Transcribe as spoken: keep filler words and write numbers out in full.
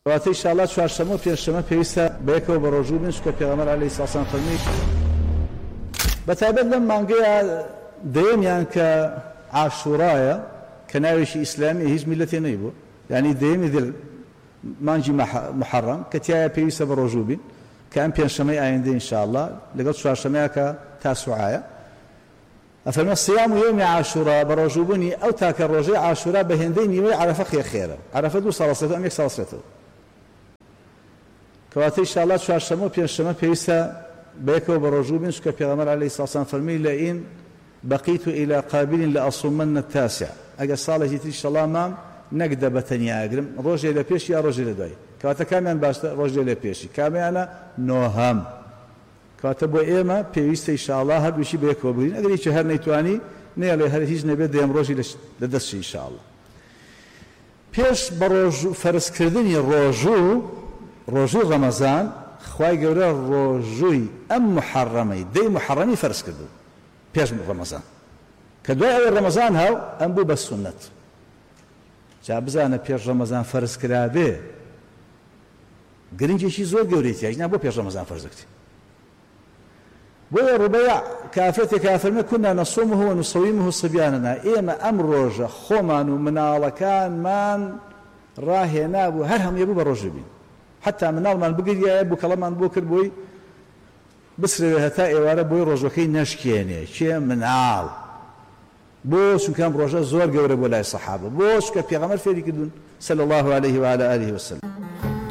واتي إن شاء الله چوارشەمە و پێنجشەمە پێویستە بەیەکەوە بە ڕۆژوو بن چونکە پێغەمبەر عەلەیهی سڵاو وسەلام فەرمووی بەتایبەت لەم مانگەیە دەیەمیان کە عاشورایە کە ناوێکی ئیسلامی هیچ میلەتێ نەیبوو یعنی دەیەمی دڵ مانگی محەڕەم کە تیایە پێویستە بە ڕۆژوو بین کە ئەم پێنجشەمەی ئایندە ئین شاء الله لەگەڵ چوارشەمەیە کە تاسوعایە أفرمي الصيام يوم عاشوراء برجوبني أو تاك الرجاء عاشوراء بهندين يوم عرفة خير خيرا عرفة دو صلاصته أم يك صلاصته كواتي إن شاء الله شهر شمو بين شمو بيسا بيكو برجوبين شكا بيغمر عليه الصلاة والسلام فرمي لئن بقيت إلى قابل لأصومن التاسع أجا صالة جيت إن شاء الله مام نقدر بتنيا أجرم رجل لبيش يا رجل داي كواتا كاميان باش رجل لبيش كاميانا نوهم كاتبوا إيما بيوست إن شاء الله هر بشي بيكو بقولين أقدر يجي هر نيتواني نيالي هر هيج نبي ديم روجي لدس إن شاء الله بيش بروجو فرس كردني روجو روجو رمضان خواي جورا روجوي أم محرمي دي محرمي فرس كردو بيش رمضان كدواء أول رمضان هاو أم بو بس سنة جابزانا بيش رمضان فرس كرابي قرنجي شي زور جوريتي أجنا بو بيش رمضان فرزكتي بويا ربيع كافرتي كافر ما كنا نصومه ونصومه صبياننا إيما أمر روجة خمان ومنال كان من راهي نابو هرهم يبو برجبين حتى منال من بقي يبو كلام بوكر بوي بسر هتاء وارا بوي روجوكي نشكيني شيء منال بوش كان روجة زور جورب ولا الصحابة بوش كبيغمر فيري كدون صلى الله عليه وعلى آله وسلم